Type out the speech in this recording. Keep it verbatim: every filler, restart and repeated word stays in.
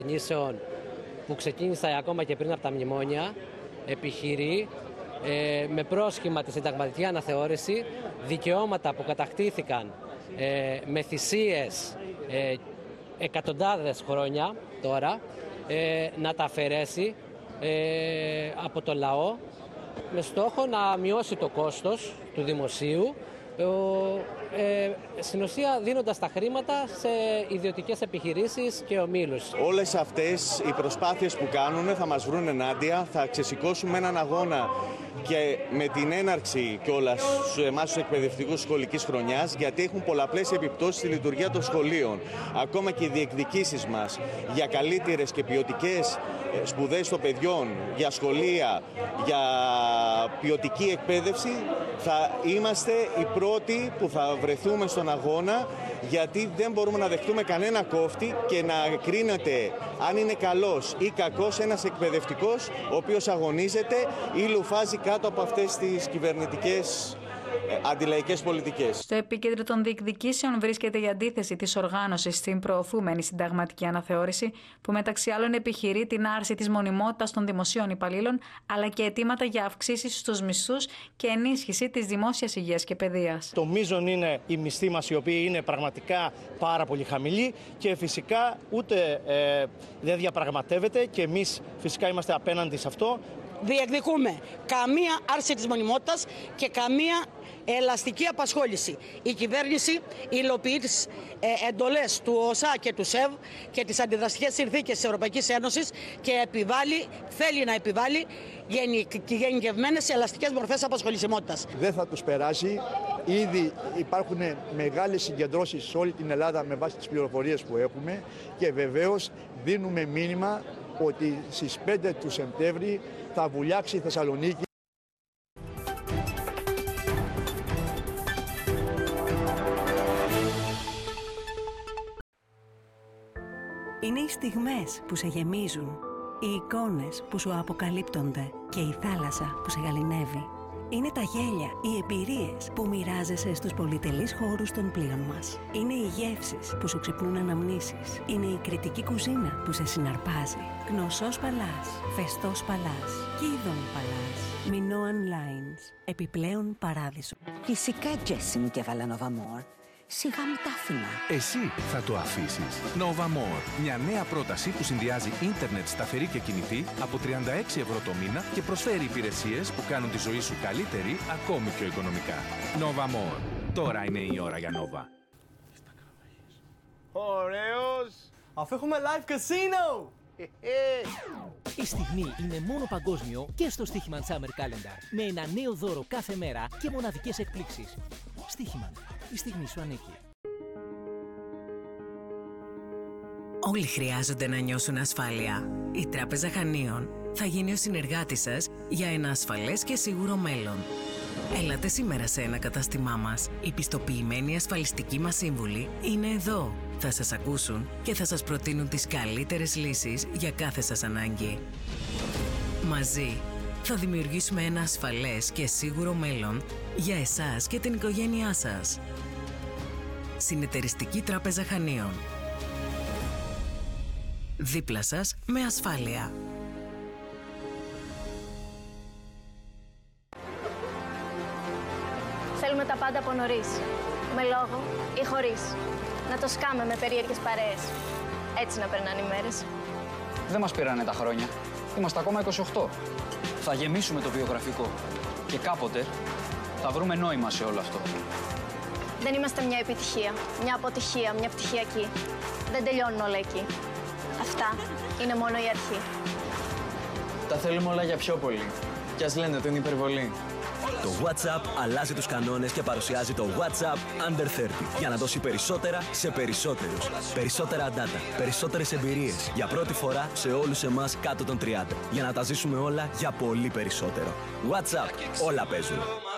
Κινήσεων που ξεκίνησε ακόμα και πριν από τα μνημόνια επιχειρεί ε, με πρόσχημα τη συνταγματική αναθεώρηση δικαιώματα που κατακτήθηκαν ε, με θυσίες ε, εκατοντάδες χρόνια τώρα ε, να τα αφαιρέσει ε, από το λαό με στόχο να μειώσει το κόστος του δημοσίου, ε, στην ουσία δίνοντας τα χρήματα σε ιδιωτικές επιχειρήσεις και ομίλους. Όλες αυτές οι προσπάθειες που κάνουν θα μας βρουν ενάντια, θα ξεσηκώσουμε έναν αγώνα και με την έναρξη κιόλας σε εμάς τους εκπαιδευτικούς σχολικής χρονιάς, γιατί έχουν πολλαπλές επιπτώσεις στη λειτουργία των σχολείων. Ακόμα και οι διεκδικήσεις μας για καλύτερες και ποιοτικές σπουδές των παιδιών, για σχολεία, για ποιοτική εκπαίδευση, θα είμαστε οι πρώτοι που θα βρεθούμε στον αγώνα, γιατί δεν μπορούμε να δεχτούμε κανένα κόφτη και να κρίνεται αν είναι καλός ή κακός ένας εκπαιδευτικός ο οποίος αγωνίζεται ή λουφάζει κάτω από αυτές τις κυβερνητικές αντιλαϊκές πολιτικές. Στο επίκεντρο των διεκδικήσεων βρίσκεται η αντίθεση της οργάνωσης στην προωθούμενη συνταγματική αναθεώρηση, που μεταξύ άλλων επιχειρεί την άρση της μονιμότητας των δημοσίων υπαλλήλων, αλλά και αιτήματα για αυξήσεις στους μισθούς και ενίσχυση της δημόσιας υγείας και παιδείας. Το μείζον είναι οι μισθοί μας, οι οποίοι είναι πραγματικά πάρα πολύ χαμηλοί, και φυσικά ούτε ε, δεν διαπραγματεύεται, και εμείς φυσικά είμαστε απέναντι σε αυτό. Διεκδικούμε καμία άρση της μονιμότητας και καμία ελαστική απασχόληση. Η κυβέρνηση υλοποιεί τις ε, εντολές του ΟΣΑ και του ΣΕΒ και τις αντιδραστικές συνθήκες της Ευρωπαϊκής Ένωσης και επιβάλλει, θέλει να επιβάλλει γενικευμένες ελαστικές μορφές απασχολησιμότητας. Δεν θα τους περάσει. Ήδη υπάρχουν μεγάλες συγκεντρώσεις σε όλη την Ελλάδα με βάση τις πληροφορίες που έχουμε, και βεβαίως δίνουμε μήνυμα ότι στις πέντε του Σεπτέμβρη θα βουλιάξει η Θεσσαλονίκη. Είναι οι στιγμές που σε γεμίζουν, οι εικόνες που σου αποκαλύπτονται και η θάλασσα που σε γαληνεύει. Είναι τα γέλια, οι εμπειρίες που μοιράζεσαι στους πολυτελείς χώρους των πλοίων μας. Είναι οι γεύσεις που σου ξυπνούν αναμνήσεις. Είναι η κριτική κουζίνα που σε συναρπάζει. Γνωσός Παλάς, Φεστός Παλάς, Κίδων Παλάς. Minoan Lines. Επιπλέον παράδεισο. Φυσικά, Τζέσι μου, και έβαλα Nova More. Σιγά μου τα άφηνα. Εσύ θα το αφήσεις. Nova More. Μια νέα πρόταση που συνδυάζει ίντερνετ σταθερή και κινητή από τριάντα έξι ευρώ το μήνα και προσφέρει υπηρεσίες που κάνουν τη ζωή σου καλύτερη, ακόμη πιο οικονομικά. Nova More. Τώρα είναι η ώρα για Nova. Ωραίος! Αφού έχουμε live casino! Η στιγμή είναι μόνο παγκόσμιο και στο Στοίχημαν Summer Calendar. Με ένα νέο δώρο κάθε μέρα και μοναδικές εκπλήξεις. Στοίχημαν. Η στιγμή σου ανήκει. Όλοι χρειάζονται να νιώσουν ασφάλεια. Η Τράπεζα Χανίων θα γίνει ο συνεργάτης σας για ένα ασφαλές και σίγουρο μέλλον. Έλατε σήμερα σε ένα κατάστημά μας. Οι πιστοποιημένοι ασφαλιστικοί μας σύμβουλοι είναι εδώ. Θα σας ακούσουν και θα σας προτείνουν τις καλύτερες λύσεις για κάθε σας ανάγκη. Μαζί θα δημιουργήσουμε ένα ασφαλές και σίγουρο μέλλον για εσάς και την οικογένειά σας. Συνεταιριστική Τράπεζα Χανίων. Δίπλα σας με ασφάλεια. Θέλουμε τα πάντα από νωρίς. Με λόγο ή χωρίς. Να το σκάμε με περίεργες παρέες. Έτσι να περνάνε οι μέρες. Δεν μας πήρανε τα χρόνια. Είμαστε ακόμα είκοσι οκτώ. Θα γεμίσουμε το βιογραφικό. Και κάποτε θα βρούμε νόημα σε όλο αυτό. Δεν είμαστε μια επιτυχία, μια αποτυχία, μια πτυχιακή. Δεν τελειώνουν όλα εκεί. Αυτά είναι μόνο η αρχή. Τα θέλουμε όλα για πιο πολύ. Κι ας λένε ότι είναι υπερβολή. Το WhatsApp αλλάζει τους κανόνες και παρουσιάζει το WhatsApp Under τριάντα για να δώσει περισσότερα σε περισσότερους. Περισσότερα data, περισσότερες εμπειρίες. Για πρώτη φορά σε όλους εμάς κάτω των τριάντα. Για να τα ζήσουμε όλα για πολύ περισσότερο. WhatsApp, όλα παίζουν.